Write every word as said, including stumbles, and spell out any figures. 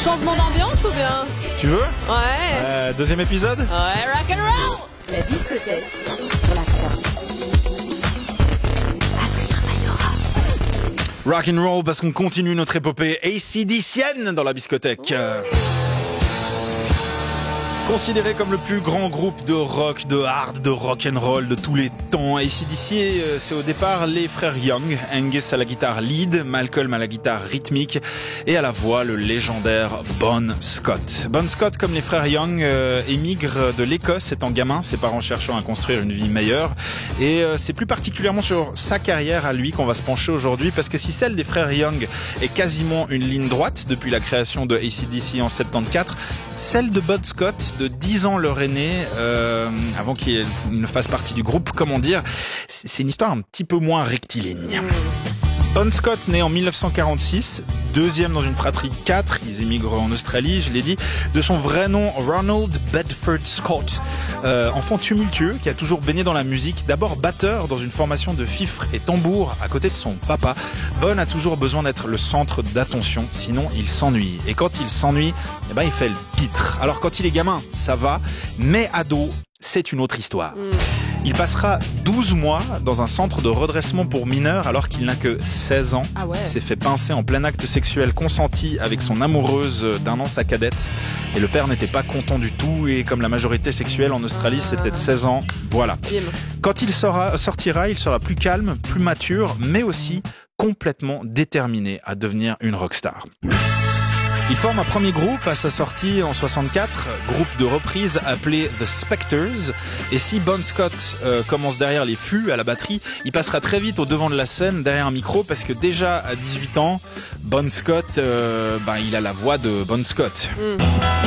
Changement d'ambiance ou bien? Tu veux? Ouais. Euh, deuxième épisode? Ouais, rock and roll. La discothèque sur la trois. Rock and roll parce qu'on continue notre épopée A C/D C dans la discothèque. Euh... Considéré comme le plus grand groupe de rock, de hard, de rock and roll de tous les temps, A C/D C, c'est au départ les frères Young, Angus à la guitare lead, Malcolm à la guitare rythmique et à la voix le légendaire Bon Scott. Bon Scott, comme les frères Young, euh, émigre de l'Écosse étant gamin, ses parents cherchant à construire une vie meilleure. Et euh, c'est plus particulièrement sur sa carrière à lui qu'on va se pencher aujourd'hui, parce que si celle des frères Young est quasiment une ligne droite depuis la création de A C/D C en soixante-quatorze, celle de Bon Scott, de dix ans leur aîné, euh, avant qu'il ne fasse partie du groupe, comment dire, c'est une histoire un petit peu moins rectiligne. Bon Scott, né en mille neuf cent quarante-six, deuxième dans une fratrie de quatre, ils émigrent en Australie, je l'ai dit, de son vrai nom Ronald Bedford Scott, euh, enfant tumultueux qui a toujours baigné dans la musique, d'abord batteur dans une formation de fifre et tambour à côté de son papa. Bon a toujours besoin d'être le centre d'attention, sinon il s'ennuie. Et quand il s'ennuie, eh ben il fait le pitre. Alors quand il est gamin, ça va, mais ado, c'est une autre histoire. Mm. Il passera douze mois dans un centre de redressement pour mineurs alors qu'il n'a que seize ans. Ah ouais. Il s'est fait pincer en plein acte sexuel consenti avec son amoureuse d'un an, sa cadette. Et le père n'était pas content du tout. Et comme la majorité sexuelle en Australie, ah. c'était de seize ans. Voilà. Bim. Quand il sera, sortira, il sera plus calme, plus mature, mais aussi complètement déterminé à devenir une rockstar. Il forme un premier groupe à sa sortie en soixante-quatre, groupe de reprise appelé The Spectres. Et si Bon Scott euh, commence derrière les fûts à la batterie, il passera très vite au devant de la scène derrière un micro, parce que déjà à dix-huit ans, Bon Scott, euh, ben, il a la voix de Bon Scott. Mm.